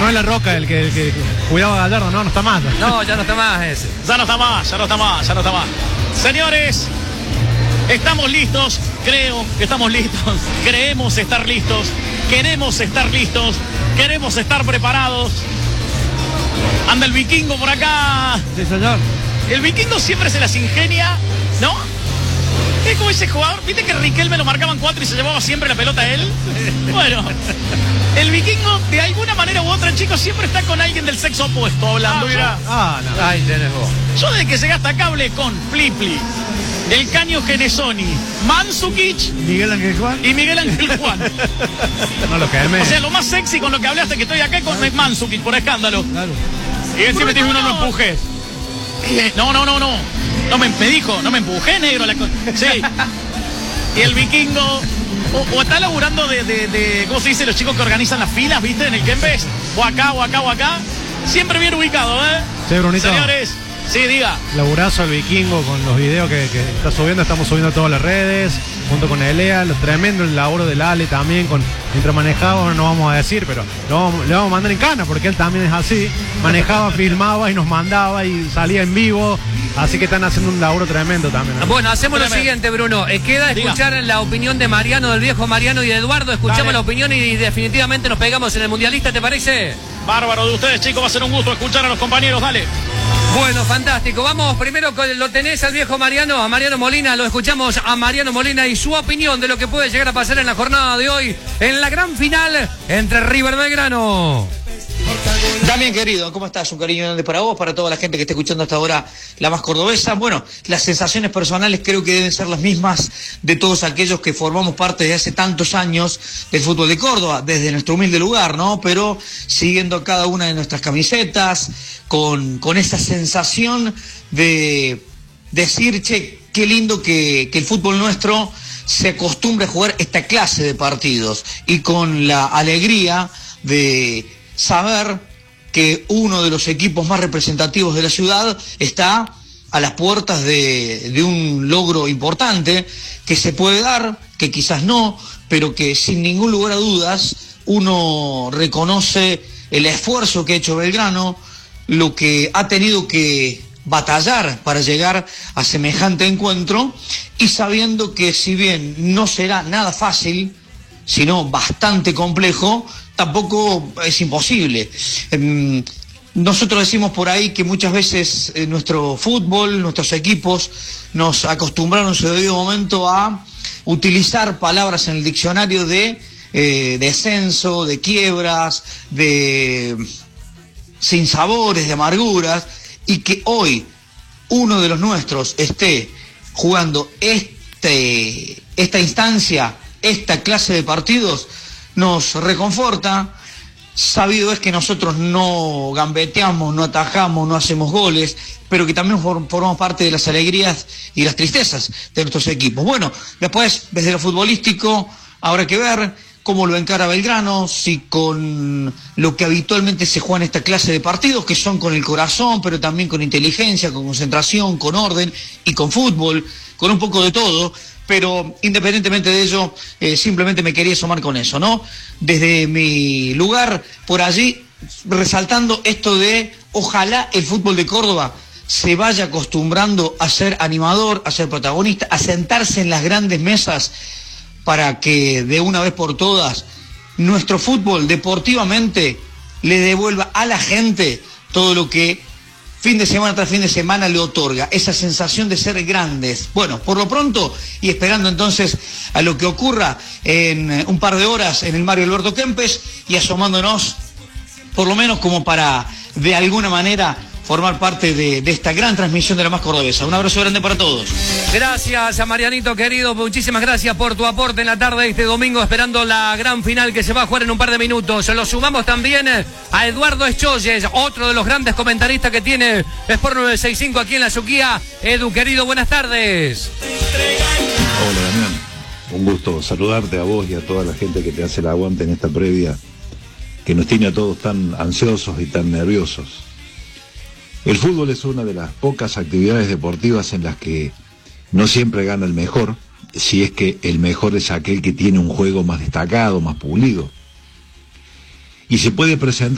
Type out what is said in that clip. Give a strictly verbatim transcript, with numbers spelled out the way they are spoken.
no es La Roca el que, el que cuidaba a Gallardo, no, no está más. No, ya no está más ese. Ya no está más, ya no está más, ya no está más. Señores, estamos listos, creo que estamos listos, creemos estar listos, queremos estar listos, queremos estar preparados. Anda el vikingo por acá. Sí, señor. El vikingo siempre se las ingenia, ¿no? Es como ese jugador, ¿viste que Riquelme lo marcaban cuatro y se llevaba siempre la pelota a él? Bueno, el vikingo, de alguna manera u otra, chicos, siempre está con alguien del sexo opuesto hablando. Ah, mira. Ah, no. Ahí tenés vos. Yo desde que llegué hasta acá hablé con Flipli, el Caño Genesoni, Mandzukic Miguel Ángel Juan. y Miguel Ángel Juan. No lo queme. O sea, lo más sexy con lo que hablé hasta que estoy acá es con Mandzukic, por escándalo. Claro. Y él siempre tiene uno, no empujes. No, no, no, no. No me, me dijo, no me empujé, negro. La sí. Y el vikingo, o, o está laburando de, de, de, ¿cómo se dice? Los chicos que organizan las filas, ¿viste? En el Kempes. O acá, o acá, o acá. Siempre bien ubicado, ¿eh? Sí, Brunito. Señores, sí, diga. Laburazo el vikingo con los videos que, que está subiendo. Estamos subiendo a todas las redes, junto con Elea. Lo tremendo el laburo del Ale también. Con, mientras manejaba, no vamos a decir, pero lo vamos, le vamos a mandar en cana, porque él también es así. Manejaba, filmaba y nos mandaba y salía en vivo. Así que están haciendo un laburo tremendo también, ¿no? Bueno, hacemos Tremendo. lo siguiente, Bruno. Eh, queda Diga. escuchar la opinión de Mariano, del viejo Mariano y de Eduardo. Escuchamos Dale. la opinión y definitivamente nos pegamos en el mundialista, ¿te parece? Bárbaro de ustedes, chicos. Va a ser un gusto escuchar a los compañeros. Dale. Bueno, fantástico. Vamos primero con lo tenés al viejo Mariano, a Mariano Molina. Lo escuchamos a Mariano Molina y su opinión de lo que puede llegar a pasar en la jornada de hoy en la gran final entre River Belgrano. Damián, querido, ¿cómo estás? Un cariño grande para vos, para toda la gente que está escuchando hasta ahora La Más Cordobesa. Bueno, las sensaciones personales creo que deben ser las mismas de todos aquellos que formamos parte de hace tantos años del fútbol de Córdoba, desde nuestro humilde lugar, ¿no? Pero siguiendo cada una de nuestras camisetas, con, con esa sensación de decir, che, qué lindo que, que el fútbol nuestro se acostumbre a jugar esta clase de partidos, y con la alegría de saber que uno de los equipos más representativos de la ciudad está a las puertas de, de un logro importante que se puede dar, que quizás no, pero que sin ningún lugar a dudas uno reconoce el esfuerzo que ha hecho Belgrano, lo que ha tenido que batallar para llegar a semejante encuentro, y sabiendo que si bien no será nada fácil, sino bastante complejo, tampoco es imposible. Eh, nosotros decimos por ahí que muchas veces eh, nuestro fútbol, nuestros equipos, nos acostumbraron en su debido momento a utilizar palabras en el diccionario de eh, descenso, de quiebras, de sinsabores, de amarguras, y que hoy uno de los nuestros esté jugando este, esta instancia, esta clase de partidos, nos reconforta. Sabido es que nosotros no gambeteamos, no atajamos, no hacemos goles, pero que también formamos parte de las alegrías y las tristezas de nuestros equipos. Bueno, después, desde lo futbolístico, habrá que ver cómo lo encara Belgrano, si con lo que habitualmente se juega en esta clase de partidos, que son con el corazón, pero también con inteligencia, con concentración, con orden y con fútbol, con un poco de todo. Pero independientemente de ello, eh, simplemente me quería sumar con eso, ¿no? Desde mi lugar, por allí, resaltando esto de ojalá el fútbol de Córdoba se vaya acostumbrando a ser animador, a ser protagonista, a sentarse en las grandes mesas, para que de una vez por todas nuestro fútbol deportivamente le devuelva a la gente todo lo que fin de semana tras fin de semana le otorga, esa sensación de ser grandes. Bueno, por lo pronto, y esperando entonces a lo que ocurra en un par de horas en el Mario Alberto Kempes, y asomándonos por lo menos como para de alguna manera formar parte de, de esta gran transmisión de La Más Cordobesa. Un abrazo grande para todos. Gracias a Marianito, querido. Muchísimas gracias por tu aporte en la tarde de este domingo, esperando la gran final que se va a jugar en un par de minutos. Lo sumamos también a Eduardo Escholles, otro de los grandes comentaristas que tiene Sport novecientos sesenta y cinco aquí en la Suquía. Edu, querido, buenas tardes. Hola, Damián. Un gusto saludarte a vos y a toda la gente que te hace el aguante en esta previa, que nos tiene a todos tan ansiosos y tan nerviosos. El fútbol es una de las pocas actividades deportivas en las que no siempre gana el mejor, si es que el mejor es aquel que tiene un juego más destacado, más pulido. Y se puede presentar